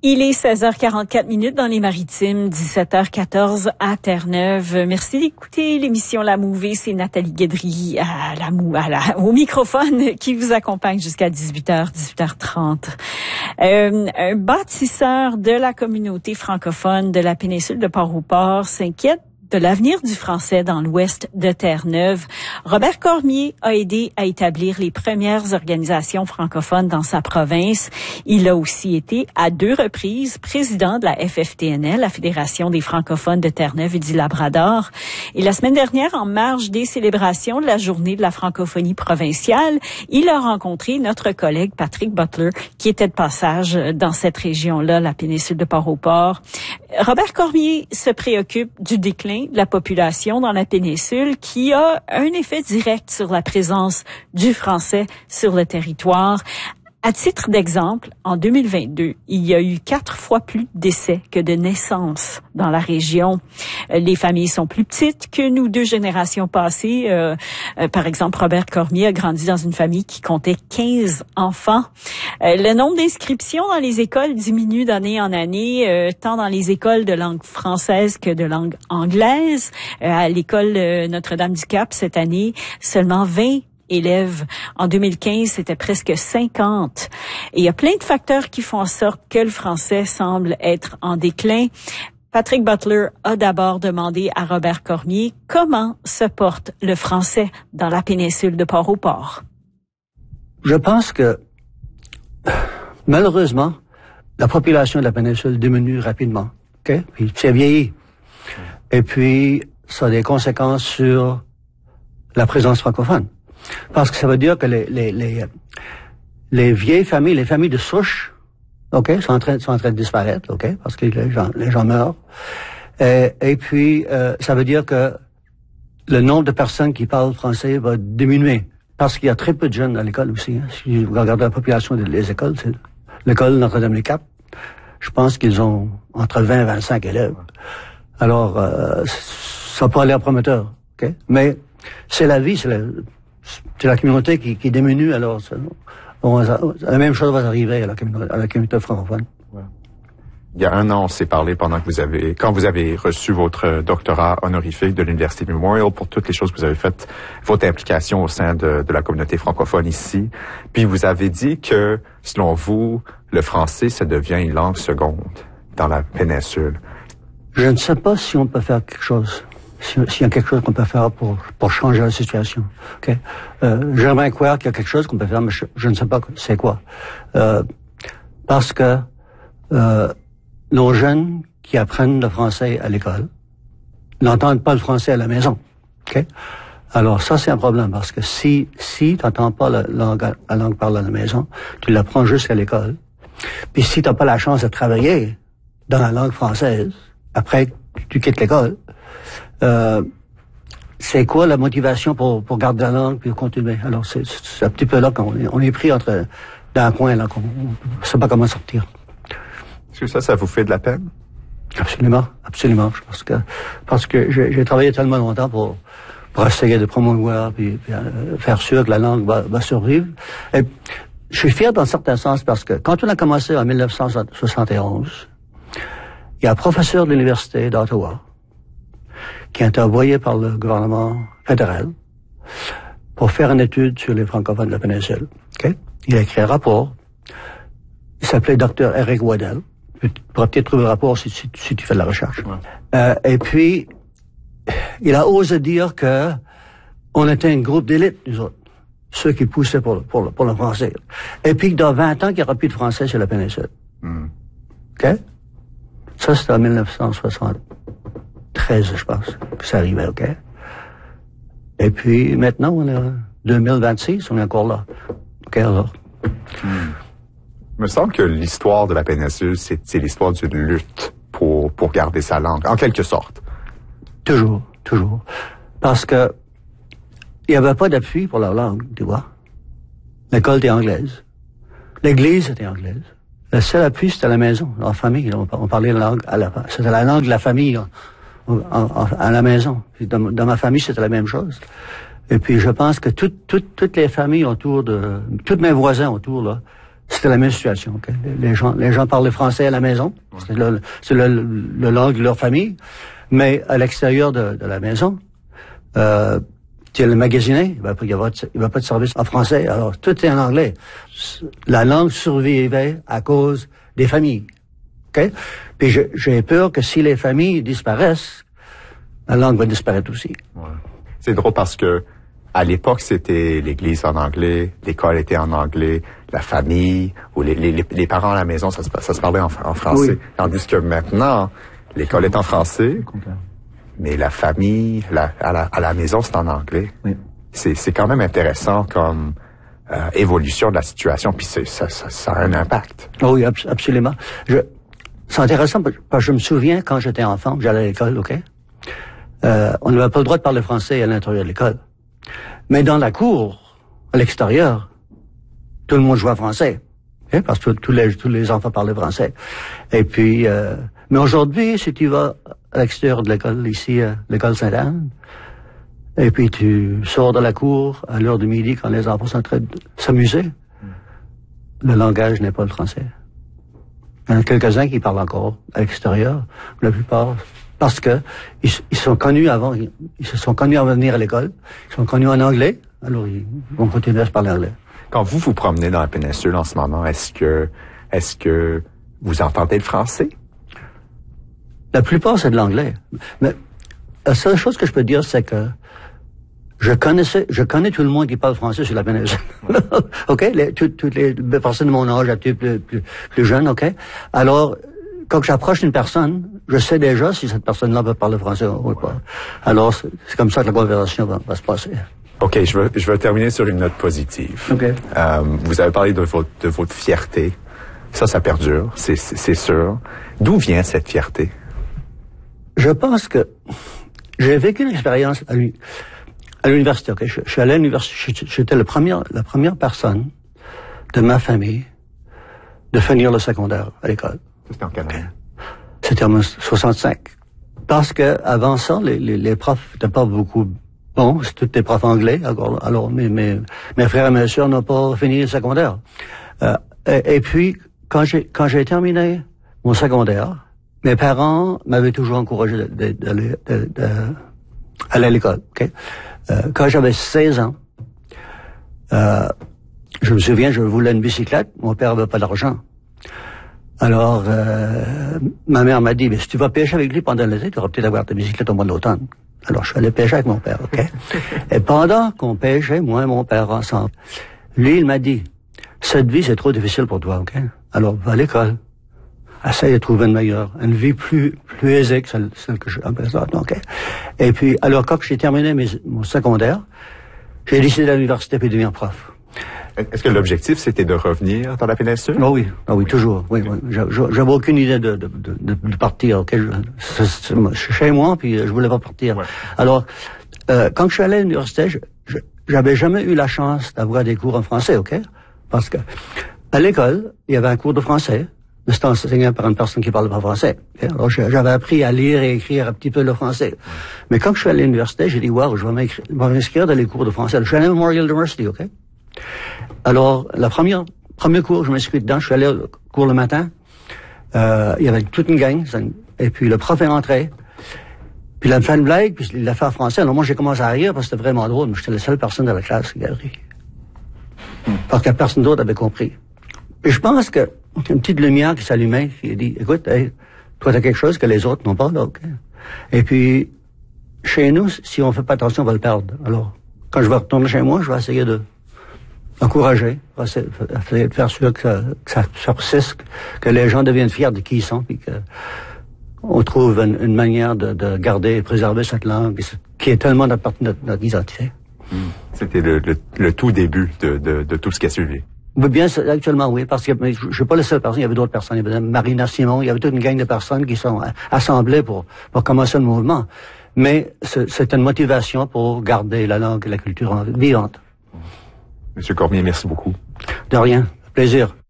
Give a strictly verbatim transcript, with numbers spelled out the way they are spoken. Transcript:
Il est seize heures quarante-quatre minutes dans les Maritimes, dix-sept heures quatorze à Terre-Neuve. Merci d'écouter l'émission La Mouvée. C'est Nathalie Guedry à la mou, à la, au microphone qui vous accompagne jusqu'à dix-huit heures, dix-huit heures trente. Euh, un bâtisseur de la communauté francophone de la péninsule de Port-au-Port s'inquiète de l'avenir du français dans l'ouest de Terre-Neuve. Robert Cormier a aidé à établir les premières organisations francophones dans sa province. Il a aussi été à deux reprises président de la F F T N L, la Fédération des francophones de Terre-Neuve et du Labrador. Et la semaine dernière, en marge des célébrations de la journée de la francophonie provinciale, il a rencontré notre collègue Patrick Butler, qui était de passage dans cette région-là, la péninsule de Port-au-Port. Robert Cormier se préoccupe du déclin de la population dans la péninsule qui a un effet direct sur la présence du français sur le territoire. À titre d'exemple, en deux mille vingt-deux, il y a eu quatre fois plus de décès que de naissances dans la région. Les familles sont plus petites que nous deux générations passées. Euh, euh, par exemple, Robert Cormier a grandi dans une famille qui comptait quinze enfants. Euh, le nombre d'inscriptions dans les écoles diminue d'année en année, euh, tant dans les écoles de langue française que de langue anglaise. Euh, à l'école euh, Notre-Dame-du-Cap, cette année, seulement vingt élèves. En deux mille quinze, c'était presque cinquante. Et il y a plein de facteurs qui font en sorte que le français semble être en déclin. Patrick Butler a d'abord demandé à Robert Cormier comment se porte le français dans la péninsule de Port-au-Port. Je pense que, malheureusement, la population de la péninsule diminue rapidement. Okay? Puis c'est vieilli. Et puis, ça a des conséquences sur la présence francophone. Parce que ça veut dire que les, les, les, les vieilles familles, les familles de souche, OK, sont en train, sont en train de disparaître, OK, parce que les gens, les gens meurent. Et, et puis, euh, ça veut dire que le nombre de personnes qui parlent français va diminuer. Parce qu'il y a très peu de jeunes à l'école aussi. Hein. Si vous regardez la population des écoles, c'est l'école Notre-Dame-du-Cap, je pense qu'ils ont entre vingt et vingt-cinq élèves. Alors, euh, ça peut aller prometteur, OK? Mais c'est la vie, c'est la... C'est la communauté qui, qui diminue, alors ça, on, la même chose va arriver à la communauté, à la communauté francophone. Ouais. Il y a un an, on s'est parlé pendant que vous avez, quand vous avez reçu votre doctorat honorifique de l'Université Memorial pour toutes les choses que vous avez faites, votre implication au sein de, de la communauté francophone ici. Puis vous avez dit que, selon vous, le français, ça devient une langue seconde dans la péninsule. Je ne sais pas si on peut faire quelque chose. S'il y a quelque chose qu'on peut faire pour pour changer la situation. Okay? Euh, j'aimerais croire qu'il y a quelque chose qu'on peut faire, mais je, je ne sais pas c'est quoi. Euh, parce que euh, nos jeunes qui apprennent le français à l'école n'entendent pas le français à la maison. Okay? Alors ça, c'est un problème, parce que si si tu n'entends pas la langue, la langue parlée à la maison, tu l'apprends juste à l'école. Puis si tu n'as pas la chance de travailler dans la langue française, après tu quittes l'école, Euh, c'est quoi la motivation pour, pour garder la langue puis continuer? Alors, c'est, c'est un petit peu là qu'on est, on est pris entre, dans un coin, là, qu'on ne sait pas comment sortir. Est-ce que ça, ça vous fait de la peine? Absolument, absolument. Parce que, parce que j'ai, j'ai travaillé tellement longtemps pour, pour essayer de promouvoir puis, puis euh, faire sûr que la langue va, va survivre. Et je suis fier dans un certain sens parce que quand on a commencé en dix-neuf cent soixante et onze, il y a un professeur de l'Université d'Ottawa qui a été envoyé par le gouvernement fédéral pour faire une étude sur les francophones de la péninsule. Okay? Il a écrit un rapport. Il s'appelait docteur Eric Waddell. Tu pourras peut-être trouver le rapport si, si, si tu fais de la recherche. Ouais. Euh, et puis, il a osé dire que on était un groupe d'élite, nous autres. Ceux qui poussaient pour, pour, le, pour le français. Et puis, dans vingt ans, il n'y aura plus de français sur la péninsule. Mm. OK? Ça, c'était en dix-neuf cent soixante-treize, je pense, que ça arrivait, OK? Et puis, maintenant, on est en deux mille vingt-six, on est encore là. OK, alors? Hmm. Il me semble que l'histoire de la péninsule, c'est, c'est l'histoire d'une lutte pour, pour garder sa langue, en quelque sorte. Toujours, toujours. Parce que il n'y avait pas d'appui pour leur langue, tu vois. L'école était anglaise. L'église était anglaise. Le seul appui, c'était la maison, la famille. On, on parlait la langue à la, c'était la langue de la famille. En, en, à la maison. Puis dans, dans ma famille, c'était la même chose. Et puis, je pense que toutes, toutes, toutes les familles autour de, tous mes voisins autour, là, c'était la même situation. Okay? Les gens, les gens parlaient français à la maison. Ouais. C'est le, c'est le, le langue de leur famille. Mais à l'extérieur de, de la maison, euh, tu es le magasinier, il va pas, il va, il va pas de service en français. Alors, tout est en anglais. La langue survivait à cause des familles. Okay? Puis je, j'ai peur que si les familles disparaissent, la langue va disparaître aussi. Ouais. C'est drôle parce que à l'époque, c'était l'église en anglais, l'école était en anglais, la famille ou les, les, les parents à la maison, ça se, ça se parlait en, en français. Oui. Tandis que maintenant, l'école est en français, mais la famille, la, à, la, à la maison, c'est en anglais. Oui. C'est, c'est quand même intéressant comme euh, évolution de la situation, puis c'est, ça, ça, ça a un impact. Oh oui, absolument. Je, c'est intéressant parce que je me souviens quand j'étais enfant, j'allais à l'école, OK? Euh, on n'avait pas le droit de parler français à l'intérieur de l'école. Mais dans la cour, à l'extérieur, tout le monde jouait français. Okay? Parce que tous les, tous les enfants parlaient français. Et puis, euh, mais aujourd'hui, si tu vas à l'extérieur de l'école, ici, à l'école Sainte-Anne, et puis tu sors de la cour à l'heure du midi quand les enfants sont en train de s'amuser, mm. le langage n'est pas le français. Il y en a quelques-uns qui parlent encore à l'extérieur, la plupart, parce que ils, ils sont connus avant, ils, ils se sont connus avant de venir à l'école, ils sont connus en anglais, alors ils vont continuer à se parler anglais. Quand vous vous promenez dans la péninsule en ce moment, est-ce que, est-ce que vous entendez le français? La plupart, c'est de l'anglais. Mais la seule chose que je peux dire, c'est que je connaissais, je connais tout le monde qui parle français sur la péninsule. OK? Les, tout, toutes les personnes de mon âge, un peu plus, plus, plus jeunes, OK? Alors, quand j'approche une personne, je sais déjà si cette personne-là peut parler français ou pas. Alors, c'est, c'est comme ça que la conversation va, va se passer. OK, je veux, je veux terminer sur une note positive. OK. Euh, vous avez parlé de votre, de votre fierté. Ça, ça perdure, c'est, c'est, c'est sûr. D'où vient cette fierté? Je pense que j'ai vécu une expérience à lui. À l'université, ok. Je, je suis allé à l'université. J'étais la première, la première personne de ma famille de finir le secondaire à l'école. C'était en quelle année? C'était en soixante-cinq. Parce que avant ça, les, les, les profs n'étaient pas beaucoup bons. C'était tous des profs anglais. Alors, alors mes, mes, mes frères et mes sœurs n'ont pas fini le secondaire. Euh, et, et puis, quand j'ai, quand j'ai terminé mon secondaire, mes parents m'avaient toujours encouragé d'aller à l'école. Okay? Euh, quand j'avais seize ans, euh, je me souviens, je voulais une bicyclette. Mon père n'avait pas d'argent. Alors, euh, ma mère m'a dit, mais si tu vas pêcher avec lui pendant l'été, tu auras peut-être avoir ta bicyclette au mois de l'automne. Alors, je suis allé pêcher avec mon père, OK? Et pendant qu'on pêchait, moi et mon père ensemble, lui, il m'a dit, cette vie, c'est trop difficile pour toi, OK? Alors, va à l'école. Essaye de trouver une meilleure, une vie plus, plus aisée que celle, celle que je présente, OK? Et puis, alors, quand j'ai terminé mes, mon secondaire, j'ai décidé d'aller à l'université puis de devenir prof. Est-ce que l'objectif, c'était de revenir dans la péninsule? Oh oui, oh oui, toujours. Oui, oui. J'avais aucune idée de, de, de, de partir. Okay? Je, c'est, je suis chez moi, puis je voulais pas partir. Ouais. Alors, euh, quand je suis allé à l'université, je, je, j'avais jamais eu la chance d'avoir des cours en français, ok? Parce que à l'école, il y avait un cours de français, mais c'était enseigné par une personne qui parlait pas français. Okay? Alors, j'avais appris à lire et écrire un petit peu le français. Ouais. Mais quand je suis allé à l'université, j'ai dit, wow, je vais m'inscrire dans les cours de français. Je suis allé à Memorial University, ok? Alors, la première, premier cours, je m'inscris dedans, je suis allé au cours le matin, euh, il y avait toute une gang, et puis le prof est rentré, puis il a fait une blague, puis il l'a fait en français. Alors moi, j'ai commencé à rire parce que c'était vraiment drôle, mais j'étais la seule personne de la classe qui a ri. Parce que personne d'autre avait compris. Et je pense que une petite lumière qui s'allumait, qui a dit, écoute, hey, toi, t'as quelque chose que les autres n'ont pas, là, ok? Et puis, chez nous, si on fait pas attention, on va le perdre. Alors, quand je vais retourner chez moi, je vais essayer de encourager, essayer de faire sûr que ça, que ça, ça persiste, que les gens deviennent fiers de qui ils sont, puis que on trouve une, une manière de, de garder et préserver cette langue qui est tellement notre, notre, notre identité. Mmh. C'était le, le, le tout début de, de, de tout ce qui a suivi. Oui, bien, actuellement, oui, parce que je ne suis pas la seule personne, il y avait d'autres personnes, il y avait Marina Simon, il y avait toute une gang de personnes qui sont assemblées pour, pour commencer le mouvement. Mais c'est une motivation pour garder la langue et la culture vivante. Monsieur Cormier, merci beaucoup. De rien. Plaisir.